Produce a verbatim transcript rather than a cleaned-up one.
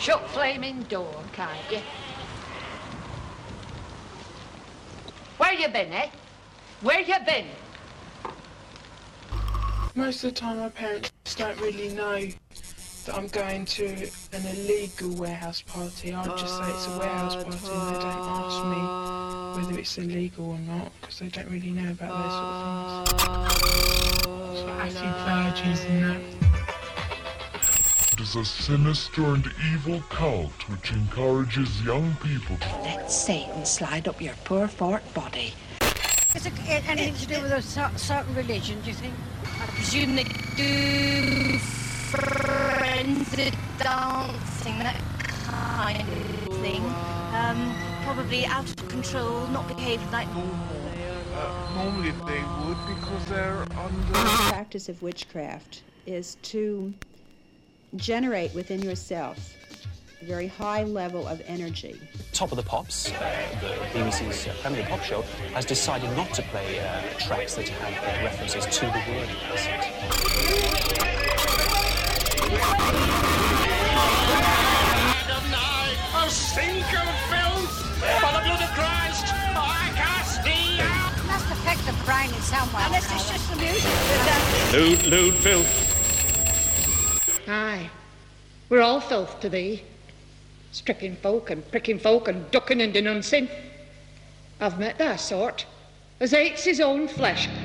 Shut flaming door, can't you? Where you been, eh? Where you been? Most of the time my parents don't really know that I'm going to an illegal warehouse party. I just say it's a warehouse party and they don't ask me whether it's illegal or not, because they don't really know about those sort of things. So acid virgins and that. It is a sinister and evil cult which encourages young people to... Let Satan slide up your poor fort body. Is it anything to do with a certain religion, do you think? I presume they do forensic dancing, that kind of thing. Um, probably out of control, not behaved like... Uh, normally they would, because they're under... The practice of witchcraft is to generate within yourself a very high level of energy. Top of the Pops, uh, the B B C's uh, Premier Pop show, has decided not to play uh, tracks that have uh, references to the word acid. A sink of filth! By the blood of Christ, I cast thee out! It must affect the brain in some way. Unless it's just the music. Lewd, lewd filth. Aye, we're all filth to thee. Stripping folk and pricking folk and ducking and denouncing. I've met that sort, as hates his own flesh